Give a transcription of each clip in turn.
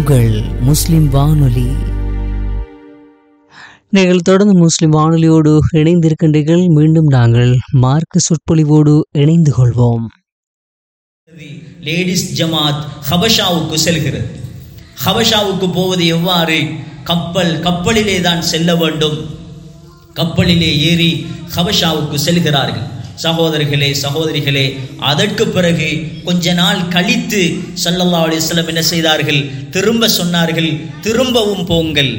உங்கள் முஸ்லிம் வானொலி. நீங்கள் தொடர்ந்து முஸ்லிம் வானொலியோடு இணைந்திருக்கின்றீர்கள். மீண்டும் நாங்கள் மார்க்க சொற்பொழிவோடு இணைந்து கொள்வோம். லேடிஸ் ஜமாத் ஹபஷாவுக்கு செல்கிறது. ஹபஷாவுக்கு போவது எவ்வாறு? கப்பலிலே தான் செல்ல வேண்டும். கப்பலிலே ஏறி ஹபஷாவுக்கு செல்கிறார்கள். சகோதரர்களே, சகோதரிகளே, அதற்கு பிறகு கொஞ்ச நாள் கழித்து ஸல்லல்லாஹு அலைஹி வஸல்லம் என்ன செய்தார்கள்? திரும்ப சொன்னார்கள், திரும்பவும் போங்கள்.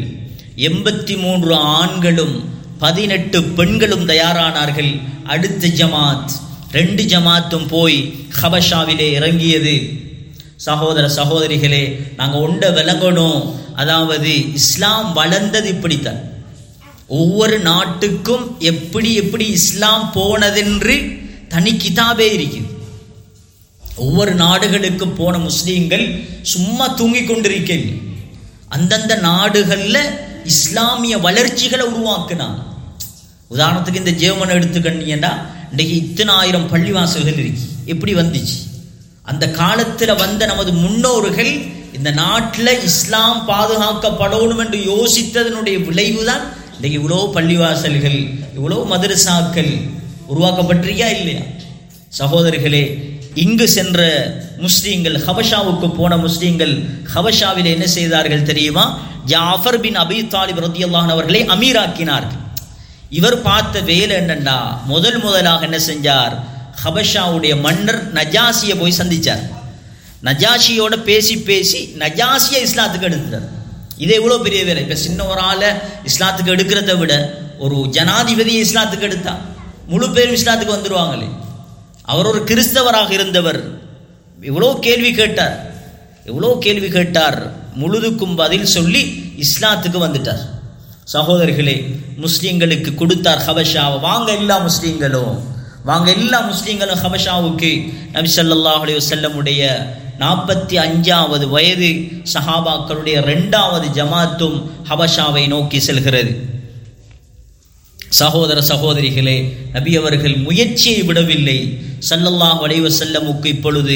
83 ஆண்களும் 18 பெண்களும் தயாரானார்கள். அடுத்த ஜமாத் 2 ஜமாத்தும் போய் ஹபஷாவிலே இறங்கியது. சகோதர சகோதரிகளே, நாங்கள் ஒன்றை விளங்கணும். அதாவது இஸ்லாம் வளர்ந்தது இப்படித்தான். ஒவ்வொரு நாட்டுக்கும் எப்படி எப்படி இஸ்லாம் போனதென்று தனி கிதாபே இருக்குது. ஒவ்வொரு நாடுகளுக்கு போன முஸ்லீம்கள் சும்மா தூங்கி கொண்டிருக்கவில்லை. அந்தந்த நாடுகளில் இஸ்லாமிய வளர்ச்சிகளை உருவாக்குனாங்க. உதாரணத்துக்கு இந்த ஜெர்மன் எடுத்துக்கிட்டீங்கன்னா இன்றைக்கு இத்தனை ஆயிரம் பள்ளிவாசல்கள் இருக்கு. எப்படி வந்துச்சு? அந்த காலத்தில் வந்த நமது முன்னோர்கள் இந்த நாட்டில் இஸ்லாம் பாதுகாக்கப்படணும் என்று யோசித்ததனுடைய விளைவுதான் இன்றைக்கு இவ்வளோ பள்ளிவாசல்கள், இவ்வளோ மதரசாக்கள் உருவாக்கப்பட்டிருக்கா இல்லையா? சகோதரர்களே, இங்கு சென்ற முஸ்லீம்கள், ஹபஷாவுக்கு போன முஸ்லீம்கள் ஹபஷாவில் என்ன செய்தார்கள் தெரியுமா? ஜாஃபர் பின் அபி தாலிப் ரலியல்லாஹு அன்ஹு அவர்களை அமீராக்கினார்கள். இவர் பார்த்த வேலை என்னன்னா, முதலாக என்ன செஞ்சார்? ஹபஷாவுடைய மன்னர் நஜாசியை போய் சந்திச்சார். நஜாசியோட பேசி நஜாசியை இஸ்லாத்துக்கு எடுத்துட்டார். இது எவ்வளோ பெரிய வேலை. இப்போ சின்ன ஒரு ஆளை இஸ்லாத்துக்கு எடுக்கிறத விட ஒரு ஜனாதிபதியை இஸ்லாத்துக்கு எடுத்தா முழு பேரும் இஸ்லாத்துக்கு வந்துடுவாங்களே. அவர் ஒரு கிறிஸ்தவராக இருந்தவர். எவ்வளோ கேள்வி கேட்டார். முழுதுக்கும் பதில் சொல்லி இஸ்லாத்துக்கு வந்துட்டார். சகோதரர்களே, முஸ்லீம்களுக்கு கொடுத்தார் ஹபஷாவை. வாங்க எல்லா முஸ்லீம்களும் ஹபஷாவுக்கு. நபி ஸல்லல்லாஹு அலைஹி வஸல்லமுடைய 45வது வயது சஹாபாக்களுடைய 2வது ஜமாத்தும் ஹபஷாவை நோக்கி செல்கிறது. சகோதர சகோதரிகளே, நபி அவர்கள் முயற்சியை விடவில்லை. ஸல்லல்லாஹு அலைஹி வஸல்லமுக்கு இப்பொழுது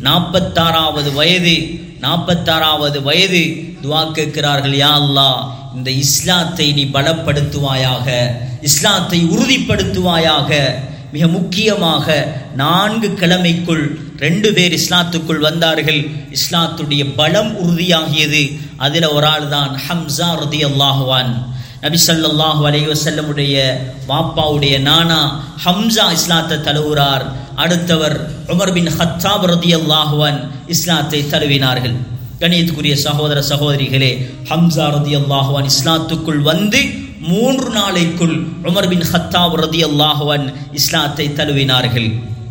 46வது வயது. துஆ கேட்கிறார்கள், யா அல்லாஹ், இந்த இஸ்லாத்தை நீ பலப்படுத்துவாயாக, இஸ்லாத்தை உறுதிப்படுத்துவாயாக. மிக முக்கியமாக 4 கிழமைக்குள் 2 பேர் இஸ்லாத்துக்குள் வந்தார்கள். இஸ்லாத்துடைய பலம் உறுதியாகியது. அதில் ஒரு ஆள் தான் ஹம்ஸா ரலியல்லாஹு அன்ஹு. நபி ஸல்லல்லாஹு அலைஹி வஸல்லமுடைய வாப்பாவுடைய நானா ஹம்ஸா இஸ்லாத்தை தழுவுறார். அடுத்தவர் உமர் பின் ஹத்தாப் ரலியல்லாஹு அன்ஹு இஸ்லாத்தை தழுவினார்கள். கணியத்துக்குரிய சகோதர சகோதரிகளே, ஹம்ஸா ரலியல்லாஹு அன்ஹு இஸ்லாத்துக்குள் வந்து 3 நாளைக்குள் உமர் பின் ஹத்தாப் ரலியல்லாஹு அன்ஹு இஸ்லாத்தை தழுவினார்கள்.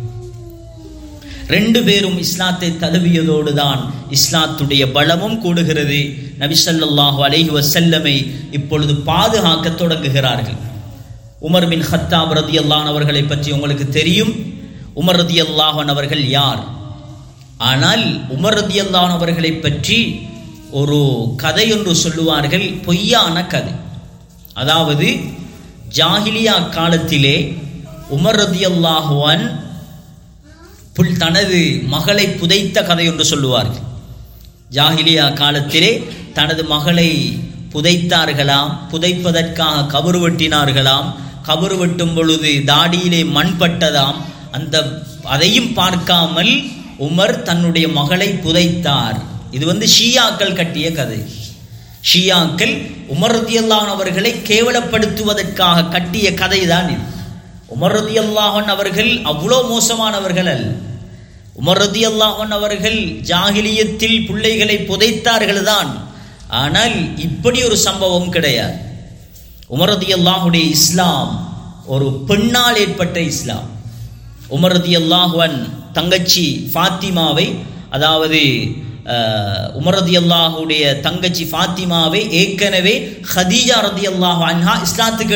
2 பேரும் இஸ்லாத்தை தழுவியதோடு தான் இஸ்லாத்துடைய பலமும் கூடுகிறது. நபி ஸல்லல்லாஹு அலைஹி வஸல்லமை இப்பொழுது பாதுகாக்க தொடங்குகிறார்கள். உமர் பின் ஹத்தாப் ரலியல்லாஹு அன்ஹு அவர்களை பற்றி உங்களுக்கு தெரியும். உமர் ரலியல்லாஹு அன்ஹு அவர்கள் யார்? ஆனால் உமர் ரலியல்லாஹு அன்ஹு அவர்களை பற்றி ஒரு கதை ஒன்று சொல்லுவார்கள், பொய்யான கதை. அதாவது ஜாஹிலியா காலத்திலே உமர் ரலியல்லாஹு அன்ஹு தனது மகளை புதைத்த கதை ஒன்று சொல்லுவார்கள். ஜாஹிலியா காலத்திலே தனது மகளை புதைத்தார்களாம். புதைப்பதற்காக கபறு வெட்டினார்களாம். கபறு வெட்டும் பொழுது தாடியிலே மண் பட்டதாம். அதையும் பார்க்காமல் உமர் தன்னுடைய மகளை புதைத்தார். இது ஷியாக்கள் கட்டிய கதை. ஷியாக்கள் உமர் ரலியல்லாஹு அன்ஹு அவர்களை கேவலப்படுத்துவதற்காக கட்டிய கதை தான் இது. உமர் ரலியல்லாஹு அன்ஹு அவர்கள் அவ்வளோ மோசமானவர்கள் அல்ல. உமர் ரலியல்லாஹு அன்ஹு அவர்கள் ஜாஹிலியத்தில் பிள்ளைகளை புதைத்தார்கள் தான். ஆனால் இப்படி ஒரு சம்பவம் கிடையாது. உமர் ரலியல்லாஹுடைய இஸ்லாம் ஒரு பெண்ணால் ஏற்பட்ட இஸ்லாம். உமர் ரலியல்லாஹு அன்ஹு தங்கச்சி ஃபாத்திமாவை, அதாவது உமர் ரலியல்லாஹுடைய தங்கச்சி ஃபாத்திமாவை ஏற்கனவே ஹதீஜா ரலியல்லாஹு அன்ஹா இஸ்லாத்துக்கு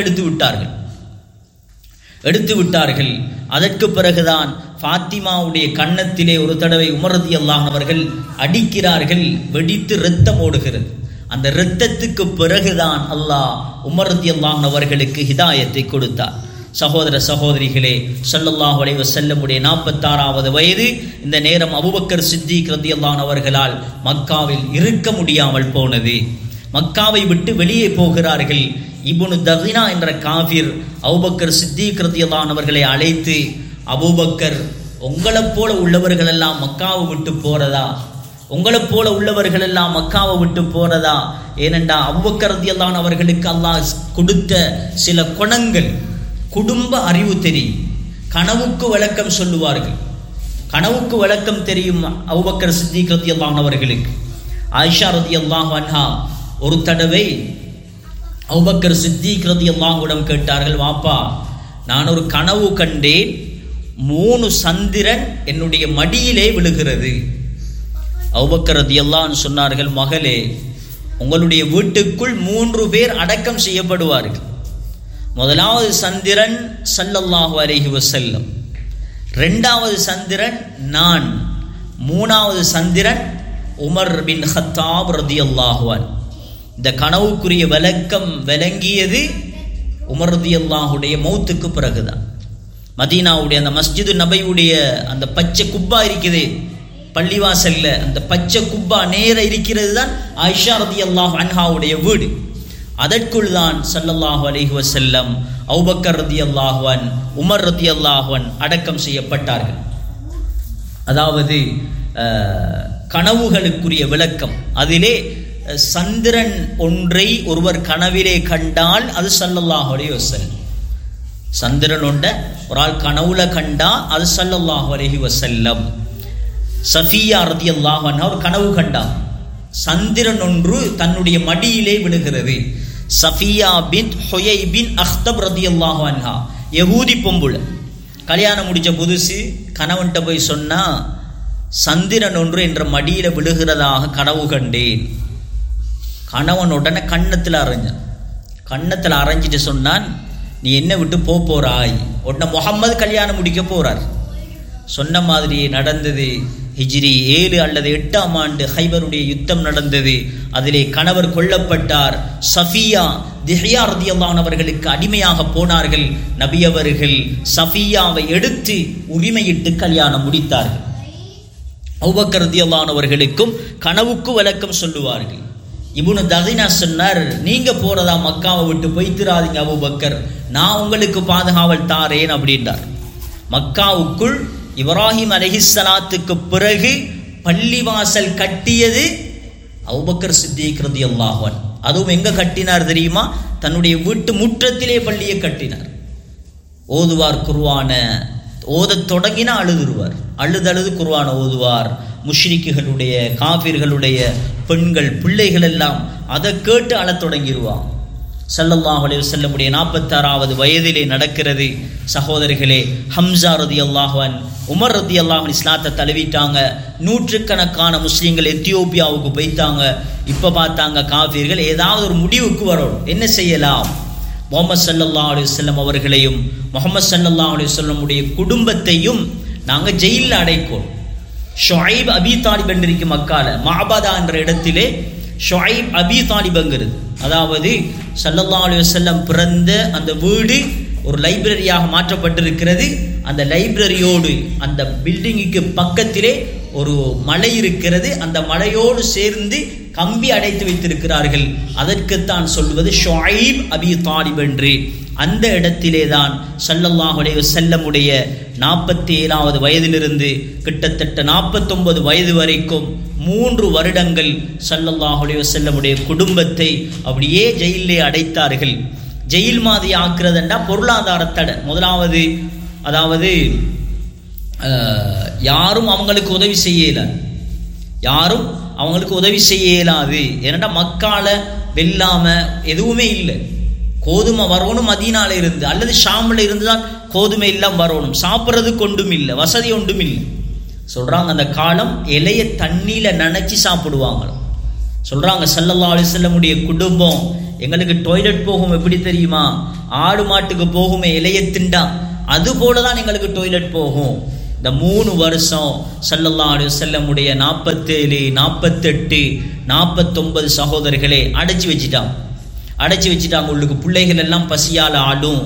எடுத்து விட்டார்கள். அதற்கு பிறகுதான் ஃபாத்திமாவுடைய கன்னத்திலே ஒரு தடவை உமர் ரலியல்லாஹு அன்ஹு அவர்கள் அடிக்கிறார்கள். வெடித்து இரத்தம் ஓடுகிறது. அந்த இரத்தத்துக்கு பிறகுதான் அல்லாஹ் உமர் ரலியல்லாஹு அன்ஹு அவர்களுக்கு ஹிதாயத்தை கொடுத்தார். சகோதர சகோதரிகளே, ஸல்லல்லாஹு அலைஹி வஸல்லமுடைய 46வது வயது. இந்த நேரம் அபூபக்கர் சித்திக் ரலியல்லாஹு அன்ஹு அவர்களால் மக்காவில் இருக்க முடியாமல் போனது. மக்காவை விட்டு வெளியே போகிறார்கள். இப்னு தகினா என்ற காஃபிர் அபூபக்கர் சித்திக் ரலியல்லாஹு அன்ஹு அவர்களை அழைத்து, அபூபக்கர், உங்களைப் போல உள்ளவர்கள் எல்லாம் மக்காவை விட்டு போறதா? உங்களைப் போல உள்ளவர்கள் எல்லாம் மக்காவை விட்டு போறதா? ஏனென்றா அபூபக்கர் ரலியல்லாஹு அன்ஹு அவர்களுக்கு அல்லாஹ் கொடுத்த சில குணங்கள், குடும்ப அறிவு தெரியும், கனவுக்கு விளக்கம் சொல்லுவார்கள். கனவுக்கு விளக்கம் தெரியும் அபூபக்கர் சித்திக் ரலியல்லாஹு அன்ஹு அவர்களுக்கு. ஆயிஷா ரலியல்லாஹு அன்ஹா ஒரு தடவை அபூபக்கர் சித்திக் ரலியல்லாஹு அன்ஹு கேட்டார்கள், வாப்பா, நான் ஒரு கனவு கண்டேன், 3 சந்திரன் என்னுடைய மடியிலே விழுகிறது. அபூபக்கர் ரலியல்லாஹு அன்ஹு சொன்னார்கள், மகளே, உங்களுடைய வீட்டுக்குள் 3 பேர் அடக்கம் செய்யப்படுவார்கள். முதலாவது சந்திரன் ஸல்லல்லாஹு அலைஹி வஸல்லம், 2வது சந்திரன் நான், 3வது சந்திரன் உமர் பின் கத்தாப் ரலியல்லாஹு அன்ஹு. இந்த கனவுக்குரிய விளக்கம் விளங்கியது உமர் ரலியல்லாஹுடைய மௌத்துக்கு பிறகுதான். மதீனாவுடைய அந்த மஸ்ஜிது நபையுடைய அந்த பச்சை குப்பா இருக்குது பள்ளிவாசல்ல, அந்த பச்சை குப்பா நேர இருக்கிறது தான் ஆயிஷா ரலியல்லாஹு அன்ஹாவுடைய வீடு. அதற்குள் தான் ஸல்லல்லாஹு அலைஹி வஸல்லம், அபூபக்கர் ரலியல்லாஹு அன்ஹு, உமர் ரலியல்லாஹு அன்ஹு அடக்கம் செய்யப்பட்டார்கள். அதாவது கனவுகளுக்குரிய விளக்கம், அதிலே சந்திரன் ஒன்றை ஒருவர் கனவிலே கண்டால் அது ஸல்லல்லாஹு அலைஹி வஸல்லம். சந்திரன் ஒன்றை ஒரு ஆள் கனவுல கண்டா அது ஸல்லல்லாஹு அலைஹி வஸல்லம். சஃபியா ரலியல்லாஹு அன்ஹா ஒரு கனவு கண்டார், சந்திரன் ஒன்று தன்னுடைய மடியிலே விழுகிறது. சஃபியா பின் ஹுயை பின் அக்தப் ரலியல்லாஹு அன்ஹா, யஹூதி பொம்புல, கல்யாணம் முடிச்ச புதுசு, கணவன்கிட்ட போய் சொன்னா, சந்திரன் ஒன்று என்ற மடியில விழுகிறதாக கனவு கண்டேன். கணவன் உடனே கன்னத்தில் அரைஞ்சான். கன்னத்தில் அரைஞ்சிட்டு சொன்னான், நீ என்ன விட்டு போறாய்? உடனே முகம்மது கல்யாணம் முடிக்க போறார். சொன்ன மாதிரியே நடந்தது. ஹிஜ்ரி 7 அல்லது 8ஆம் ஆண்டு ஹைபருடைய யுத்தம் நடந்தது. அதிலே கணவர் கொல்லப்பட்டார். சஃபியா திஹ்யா ரலியல்லாஹு அன்ஹா அவர்களுக்கு அடிமையாக போனார்கள். நபி அவர்கள் சஃபியாவை எடுத்து உரிமையிட்டு கல்யாணம் முடித்தார்கள். அபூபக்கர் ரலியல்லாஹு அன்ஹு அவர்களுக்கும் கனவுக்கு விளக்கம் சொல்லுவார்கள். இப்னு தகினா சொன்னார், நீங்க போறதா மக்காவை விட்டு போய்த்திராதீங்க அபூபக்கர், நான் உங்களுக்கு பாதுகாவல் தாரேன் அப்படின்றார். மக்காவுக்குள் இப்ராஹிம் அலைஹிஸ்ஸலாத்துக்கு பிறகு பள்ளிவாசல் கட்டியது அபூபக்கர் சித்திக் ரலியல்லாஹு அன்ஹு. அதுவும் எங்க கட்டினார் தெரியுமா? தன்னுடைய வீட்டு முற்றத்திலே பள்ளியை கட்டினார். ஓதுவார் குர்ஆன, ஓதத் தொடங்கினா அழுதுருவார், அழுது குர்ஆன ஓதுவார். முஷ்ரிக்குகளுடைய காஃபிர்களுடைய பெண்கள் பிள்ளைகள் எல்லாம் அதை கேட்டு அழத் தொடங்கிடுவார். ஸல்லல்லாஹு அலைஹி வஸல்லமுடைய 46வது வயதிலே நடக்கிறது. சகோதரிகளே, ஹம்ஸா ரலியல்லாஹு அன்ஹு, உமர் ரலியல்லாஹு அன்ஹு இஸ்லாத்தை தழுவிட்டாங்க. 100கணக்கான முஸ்லீம்கள் எத்தியோப்பியாவுக்கு போய்த்தாங்க. இப்போ பார்த்தாங்க காஃபிர்கள் ஏதாவது ஒரு முடிவுக்கு வரணும், என்ன செய்யலாம்? முஹம்மது ஸல்லல்லாஹு அலைஹி வஸல்லம் அவர்களையும் முஹம்மது ஸல்லல்லாஹு அலைஹி வஸல்லமுடைய குடும்பத்தையும் நாங்கள் ஜெயிலில் அடைக்கோம். ஷுஐப் அபி தாலிப் என்றிருக்கு மக்கால, மஅபதா என்ற இடத்திலே ஷுஐப் அபி தாலிப்ங்கிறது, அதாவது ஸல்லல்லாஹு அலைஹி வஸல்லம் பிறந்த அந்த வீடு ஒரு லைப்ரரியாக மாற்றப்பட்டிருக்கிறது. அந்த லைப்ரரியோடு அந்த பில்டிங்குக்கு பக்கத்திலே ஒரு மலை இருக்கிறது. அந்த மலையோடு சேர்ந்து கம்பி அடைத்து வைத்திருக்கிறார்கள். அதற்குத்தான் சொல்வது ஷுஐப் அபி தாலிப் என்று. அந்த இடத்திலே தான் ஸல்லல்லாஹு அலைஹி வஸல்லமுடைய 47வது வயதிலிருந்து கிட்டத்தட்ட 49 வயது வரைக்கும் 3 வருடங்கள் ஸல்லல்லாஹு அலைஹி வஸல்லமுடைய குடும்பத்தை அப்படியே ஜெயிலே அடைத்தார்கள். ஜெயில் மாதிரி ஆக்குறதுண்டா பொருளாதார தடை. முதலாவது, அதாவது யாரும் அவங்களுக்கு உதவி செய்யலாது, யாரும் அவங்களுக்கு உதவி செய்ய இயலாது. ஏன்னா மக்கால வெல்லாம எதுவுமே இல்லை. கோதுமை வரணும் மதீனால இருந்து அல்லது ஷாமில் இருந்து தான் கோதுமை எல்லாம் வரணும். சாப்பிட்றதுக்கு ஒன்றும் இல்லை, வசதி ஒன்றும் இல்லை. சொல்றாங்க அந்த காலம் இலைய தண்ணியில நினைச்சு சாப்பிடுவாங்களாம். சொல்றாங்க ஸல்லல்லாஹு அலைஹி வஸல்லமுடைய குடும்பம், எங்களுக்கு டாய்லெட் போகும் எப்படி தெரியுமா? ஆடு மாட்டுக்கு போகுமே இலைய திண்டா, அது போலதான் எங்களுக்கு டாய்லெட் போகும். இந்த 3 வருஷம் ஸல்லல்லாஹு அலைஹி வஸல்லமுடைய 47, 48, 49 சகோதரர்களே அடைச்சி வச்சுட்டாங்க. உள்ளுக்கு பிள்ளைகள் எல்லாம் பசியால் ஆடும்.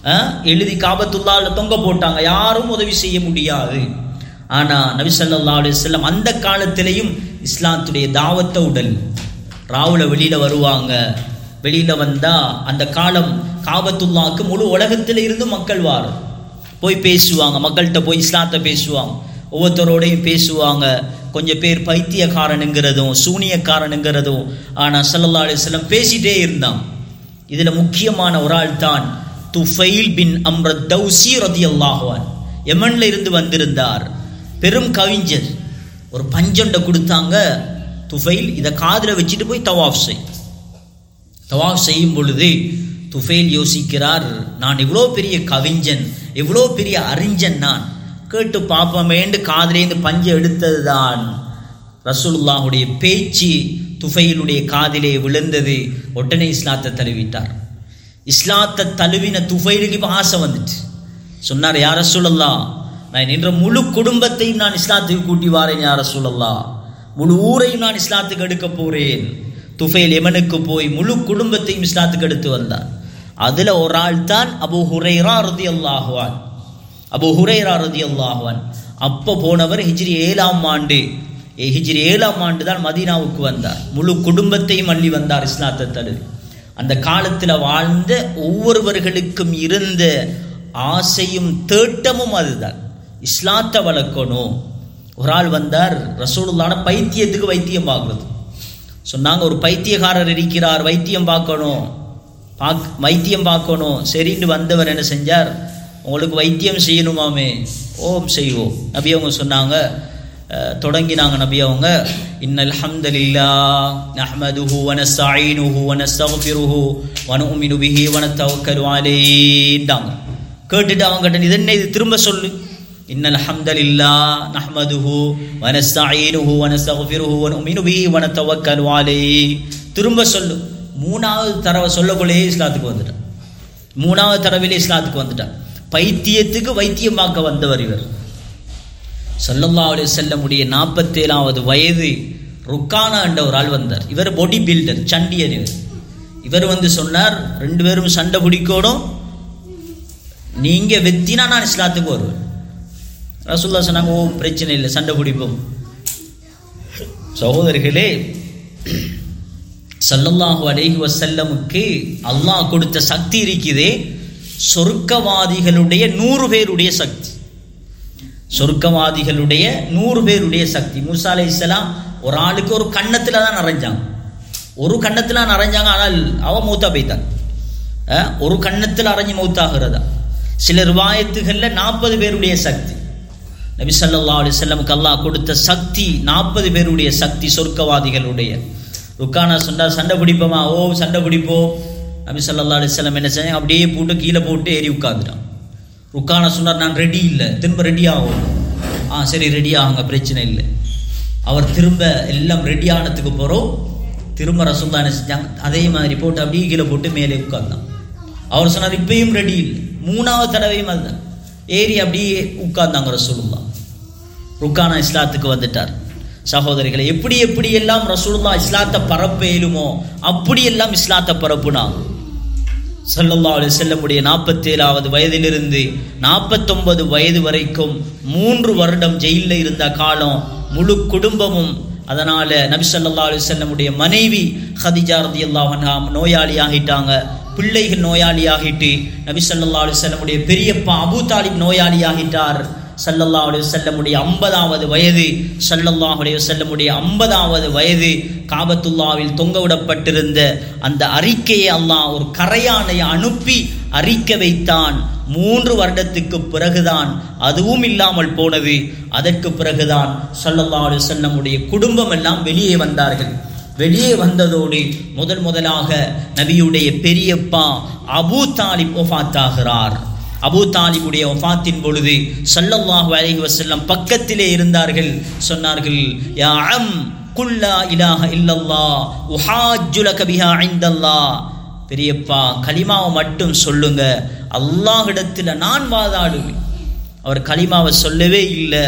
எழுதி காபத்துல்லாஹ்ல தொங்க போட்டாங்க, யாரும் உதவி செய்ய முடியாது. ஆனால் நபி ஸல்லல்லாஹு அலைஹி வஸல்லம் அந்த காலத்திலையும் இஸ்லாத்துடைய தாவத்தை உடல் ராவுல வெளியில் வருவாங்க. வெளியில் வந்தால் அந்த காலம் காபத்துல்லாஹ்க்கு முழு உலகத்தில் இருந்து மக்கள் போய் பேசுவாங்க, மக்கள்கிட்ட போய் இஸ்லாத்தை பேசுவாங்க, ஒவ்வொருத்தரோடையும் பேசுவாங்க. கொஞ்சம் பேர் பைத்தியக்காரனுங்கிறதும் சூனியக்காரனுங்கிறதும். ஆனால் ஸல்லல்லாஹு அலைஹி வஸல்லம் பேசிட்டே இருந்தான். இதில் முக்கியமான ஒரு ஆள் தான் துஃபைல் பின் அம்ர் தௌசி ரலியல்லாஹு அன்ஹு. யமன்ல இருந்து வந்திருந்தார், பெரும் கவிஞர். ஒரு பஞ்சண்டை கொடுத்தாங்க, துஃபைல் இதை காதில் வச்சுட்டு போய் தவாஃப் செய்யும் பொழுது துஃபைல் யோசிக்கிறார், நான் இவ்வளோ பெரிய கவிஞன், எவ்வளோ பெரிய அறிஞன், நான் கேட்டு பார்ப்போமேண்டு காதிலேருந்து பஞ்சை எடுத்தது தான் ரசூலுல்லாஹுடைய பேச்சு துஃபைலுடைய காதிலே விழுந்தது. உடனே இஸ்லாத்தை தழுவிட்டார். இஸ்லாத்தை தழுவின துஃபைலுக்கு இப்போ ஆசை வந்துட்டு சொன்னார், யா ரசூலல்லாஹ், நான் என்ற முழு குடும்பத்தையும் நான் இஸ்லாத்துக்கு கூட்டி வாரேன், யா ரசூலல்லாஹ், முழு ஊரையும் நான் இஸ்லாத்துக்கு எடுக்க போறேன். துஃபைல் யமனுக்கு போய் முழு குடும்பத்தையும் இஸ்லாத்துக்கு எடுத்து வந்தார். அதுல ஒரு ஆள் தான் அபூ ஹுரைரா ரலியல்லாஹு அன்ஹு. அபூ ஹுரைரா ரலியல்லாஹு அன்ஹு அப்போ போனவர் ஹிஜ்ரி 7ஆம் ஆண்டு தான் மதீனாவுக்கு வந்தார். முழு குடும்பத்தையும் அள்ளி வந்தார் இஸ்லாத்தை தழுவி. அந்த காலத்தில் வாழ்ந்த ஒவ்வொருவர்களுக்கும் இருந்த ஆசையும் தேட்டமும் அதுதான், இஸ்லாத்தை வளர்க்கணும். ஒரு ஆள் வந்தார், ரசூலுல்லாஹ் பைத்தியத்துக்கு வைத்தியம் பார்க்கறது சொன்னாங்க. ஒரு பைத்தியக்காரர் இருக்கிறார், வைத்தியம் பார்க்கணும். சரின்னு வந்தவர் என்ன செஞ்சார், உங்களுக்கு வைத்தியம் செய்யணுமாமே? ஓம் செய்வோம். நபி அவங்க சொன்னாங்க, தொடங்கினாங்க நபி அவங்க, இன்னல் ஹம்தலில்லாஹ் நஹ்மதுஹு வ நஸ்தஈனுஹு வ நஸ்தக்ஃபிருஹு வ நுமினு பிஹி வ நத்தவக்கலு அலைஹின்றாங்க. கேட்டுட்டு அவங்க இது என்ன, இது திரும்ப சொல்லு. இன்னல் ஹம்தலில்லாஹ் நஹ்மதுஹு வ நஸ்தஈனுஹு வ நஸ்தக்ஃபிருஹு வ நுமினு பிஹி வ நத்தவக்கலு அலைஹி. திரும்ப சொல்லு. 3வது தடவை சொல்லக்குள்ளே இஸ்லாத்துக்கு வந்துட்டான். 3வது தடவையிலே இஸ்லாத்துக்கு வந்துட்டான். பைத்தியத்துக்கு வைத்தியம் பார்க்க வந்தவர் இவர். ஸல்லல்லாஹு அலைஹி வஸல்லம் 47வது வயது ருக்கானா என்ற ஒரு ஆள் வந்தார். இவர் பாடி பில்டர், சண்டியர். இவர் வந்து சொன்னார், 2 பேரும் சண்டை பிடிக்கணும், நீங்க வெத்தினா நான் இஸ்லாத்துக்கு வருவேன். ரசூலுல்லாஹ் சொன்னாங்க, ஓ பிரச்சனை இல்லை, சண்டை பிடிப்போம். சகோதரர்களே, ஸல்லல்லாஹு அலைஹி வஸல்லமுக்கு அல்லாஹ் கொடுத்த சக்தி இருக்குதே, சொர்க்கவாதிகளுடைய 100 பேருடைய சக்தி. சொர்க்கவாதிகளுடைய 100 பேருடைய சக்தி. மூசா அலைஹிஸ்ஸலாம் ஒரு ஆளுக்கு ஒரு கண்ணத்தில் தான் நிறைஞ்சாங்க, ஆனால் அவன் மௌத்தா போய்த்தான். ஒரு கண்ணத்தில் அரைஞ்சு மௌத்தாகிறதா. சில ரிவாயத்துகளில் 40 பேருடைய சக்தி. நபி ஸல்லல்லாஹு அலைஹி வஸல்லமுக்கு அல்லாஹ் கொடுத்த சக்தி 40 பேருடைய சக்தி சொர்க்கவாதிகளுடைய. ருக்கானா சொன்னார், சண்டை பிடிப்போமா? ஓ சண்டை பிடிப்போம். நபி ஸல்லல்லாஹு அலைஹி வஸல்லம் என்ன செஞ்சாங்க, அப்படியே போட்டு கீழே போட்டு ஏறி உட்காந்துட்டான். ருக்கானா சொன்னார், நான் ரெடி இல்லை, திரும்ப ரெடி ஆகும். சரி ரெடி ஆகுங்க, பிரச்சனை இல்லை. அவர் திரும்ப எல்லாம் ரெடி ஆனதுக்கு போகிறோம். திரும்ப ரசூலுல்லாஹ் என்ன செஞ்சாங்க, அதே மாதிரி போட்டு அப்படியே கீழே போட்டு மேலே உட்கார்ந்தான். அவர் சொன்னார், இப்பயும் ரெடி இல்லை. 3வது தடவையும் அதுதான், ஏறி அப்படியே உட்கார்ந்தாங்க ரசூலுல்லாஹ். ருக்கானா இஸ்லாத்துக்கு வந்துட்டார். சகோதரிகளை, எப்படி எல்லாம் ரசூலுல்லாஹ் இஸ்லாத்தை பரப்ப இயலுமோ அப்படியெல்லாம் இஸ்லாத்தை பரப்புனாங்க. ஸல்லல்லாஹு அலைஹி வஸல்லம் 47வது வயதிலிருந்து 49 வயது வரைக்கும் 3 வருடம் ஜெயிலில் இருந்த காலம், முழு குடும்பமும். அதனால நபி ஸல்லல்லாஹு அலைஹி வஸல்லம் மனைவி ஹதீஜா ரலியல்லாஹு அன்ஹா நோயாளி ஆகிட்டாங்க. பிள்ளைகள் நோயாளி ஆகிட்டு நபி ஸல்லல்லாஹு அலைஹி வஸல்லம் பெரியப்பா அபூ தாலிப் நோயாளி ஆகிட்டார். ஸல்லல்லாஹு அலைஹி வஸல்லம் 50வது வயது, ஸல்லல்லாஹு அலைஹி வஸல்லம் 50வது வயது காபத்துல்லாவில் தொங்கவிடப்பட்டிருந்த அந்த அறிக்கையை அல்லாஹ் ஒரு கரையானை அனுப்பி அறிக்க வைத்தான். 3 வருடத்துக்கு பிறகுதான் அதுவும் இல்லாமல் போனது. அதற்கு பிறகுதான் ஸல்லல்லாஹு அலைஹி வஸல்லம் குடும்பம் எல்லாம் வெளியே வந்தார்கள். வெளியே வந்ததோடு முதலாக நபியுடைய பெரியப்பா அபூ தாலிப் வஃபாத்தாகிறார். அபூ தாலிபுடைய வஃபாத்தின் பொழுது ஸல்லல்லாஹு அலைஹி வஸல்லம் பக்கத்திலே இருந்தார்கள். சொன்னார்கள், யா அம் குல் லா இலாஹ இல்லல்லாஹ் உஹாஜ்ஜு லக பிஹா இன்தல்லாஹ். பெரியப்பா, கலிமாவை மட்டும் சொல்லுங்க, அல்லாஹ்விடத்தில் நான் வாதாடுவேன். அவர் கலிமாவை சொல்லவே இல்லை.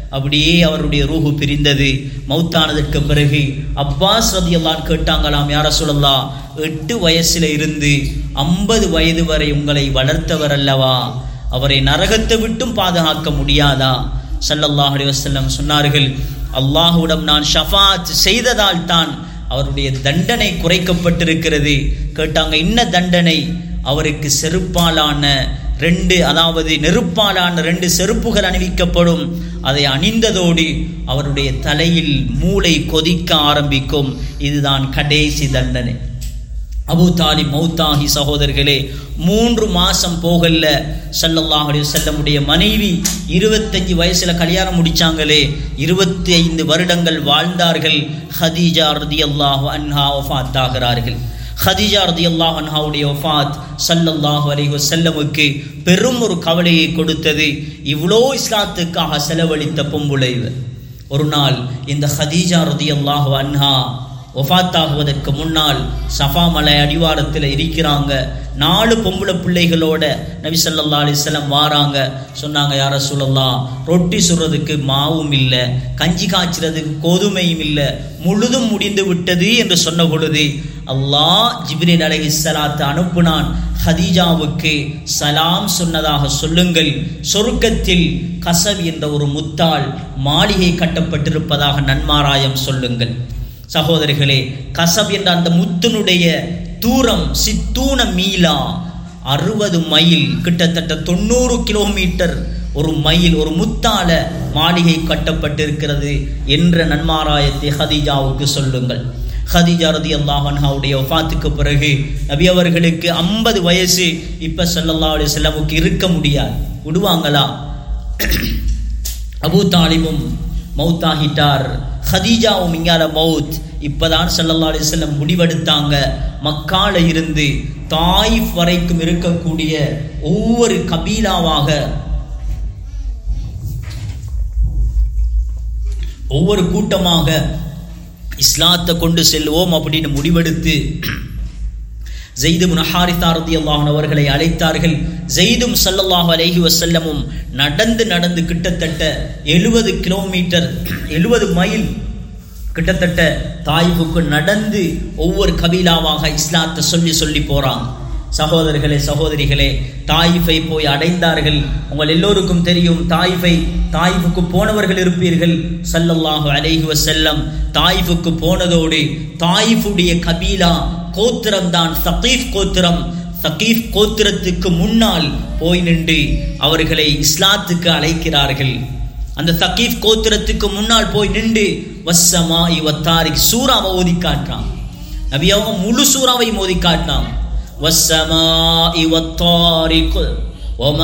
அப்படியே அவருடைய ரூஹு பிரிந்தது. மௌத்தானதற்கு பிறகு அப்பாஸ் ரலியல்லாஹு கேட்டாங்களாம், யா ரசூலல்லாஹ், 8 வயசுல இருந்து 50 வயது வரை உங்களை வளர்த்தவர் அல்லவா, அவரை நரகத்தை விட்டும் பாதுகாக்க முடியாதா? ஸல்லல்லாஹு அலைஹி வஸல்லம் சொன்னார்கள், அல்லாஹ்விடம் நான் ஷஃபாத் செய்ததால் தான் அவருடைய தண்டனை குறைக்கப்பட்டிருக்கிறது. கேட்டாங்க, என்ன தண்டனை? அவருக்கு செருப்பாலான 2, அதாவது நெருப்பாலான 2 செருப்புகள் அணிவிக்கப்படும். அதை அணிந்ததோடு அவருடைய தலையில் மூளை கொதிக்க ஆரம்பிக்கும். இதுதான் கடைசி தண்டனை. அபூ தாலிப் மௌத்தாகி சகோதரர்களே 3 மாசம் போகல. ஸல்லல்லாஹு அலைஹி வஸல்லமுடைய மனைவி 25 வயசுல கல்யாணம் முடிச்சாங்களே, 25 வருடங்கள் வாழ்ந்தார்கள். ஹதீஜா ரலியல்லாஹு அன்ஹா வஃபாத் ஆகிறார்கள். ஹதீஜா ரலியல்லாஹு அன்ஹாவுடைய வஃபாத் ஸல்லல்லாஹு அலைஹி வஸல்லமுக்கு பெரும் ஒரு கவலையை கொடுத்தது. இவ்வளோ இஸ்லாத்துக்காக செலவழித்த பொம்புளை ஒரு நாள் இந்த ஹதீஜா ரலியல்லாஹு அன்ஹா வஃபாத்தாகுவதற்கு முன்னால் சஃபா மலை அடிவாரத்தில் இருக்கிறாங்க. 4 பொம்பளை பிள்ளைகளோட நபி ஸல்லல்லாஹு அலைஹி வஸல்லம் வாராங்க. சொன்னாங்க, யா ரசூலல்லாஹ், ரொட்டி சுடுறதுக்கு மாவும் இல்லை, கஞ்சி காய்ச்சறதுக்கு கோதுமையும் இல்லை, முழுதும் முடிந்து விட்டது என்று சொன்ன பொழுது அல்லாஹ் ஜிப்ரீல் அலைஹிஸ்ஸலாத்தை அனுப்புனான். ஹதீஜாவுக்கு சலாம் சொன்னதாக சொல்லுங்கள், சொர்க்கத்தில் கசப் என்ற ஒரு முத்தால் மாளிகை கட்டப்பட்டிருப்பதாக நன்மாராயம் சொல்லுங்கள். சகோதரிகளே, கசப் என்ற அந்த முத்தினுடைய தூரம் சித்தூன மீலா, 60 மைல், கிட்டத்தட்ட 90 கிலோமீட்டர் ஒரு மைல், ஒரு முத்தால மாளிகை கட்டப்பட்டிருக்கிறது என்ற நன்மாராயத்தை ஹதீஜாவுக்கு சொல்லுங்கள். ஹதீஜா ரலியல்லாஹு அன்ஹாவுடைய வஃபாத்துக்கு பிறகு நபி அவர்களுக்கு 50 வயசு. இப்ப ஸல்லல்லாஹு அலைஹி வஸல்லமுக்கு இருக்க முடியாது, விடுவாங்களா? அபூ தாலிபும் மௌத்தாகிட்டார், ஹதீஜாவும் இங்கால மௌத். இப்பதான் ஸல்லல்லாஹு அலைஹி வஸல்லம் முடிவெடுத்தாங்க, மக்கால இருந்து தாயிஃப் வரைக்கும் இருக்கக்கூடிய ஒவ்வொரு கபீலாவாக, ஒவ்வொரு கூட்டமாக இஸ்லாத்தை கொண்டு செல்வோம் அப்படின்னு முடிவெடுத்து ஸைத் இப்னு ஹாரிஸா ரலியல்லாஹு அன்ஹு அவர்களை அழைத்தார்கள். ஸைதும் ஸல்லல்லாஹு அலைஹி வஸல்லமும் நடந்து கிட்டத்தட்ட 70 கிலோமீட்டர், 70 மைல் கிட்டத்தட்ட தாயிஃபுக்கு நடந்து ஒவ்வொரு கபீலாவாக இஸ்லாத்தை சொல்லி போறாங்க. சகோதரர்களே, சகோதரிகளே, தாயிஃபை போய் அடைந்தார்கள். உங்கள் எல்லோருக்கும் தெரியும், தாயிஃபுக்கு போனவர்கள் இருப்பீர்கள். ஸல்லல்லாஹு அலைஹி வஸல்லம் தாயிஃபுக்கு போனதோடு தாயிஃபுடைய கபீலா கோத்திரம் தான் சகீஃப் கோத்திரம். சகீஃப் கோத்திரத்துக்கு முன்னால் போய் நின்று அவர்களை இஸ்லாத்துக்கு அழைக்கிறார்கள். அந்த சகீஃப் கோத்திரத்துக்கு முன்னால் போய் நின்று வஸ்ஸமாஇ வத்தாரிக் சூராவை ஓதி காட்டுறான். நபி அவங்க முழு சூறாவை ஓதி காட்டினான். வஸ்ஸமாஇ வத்தாரிக்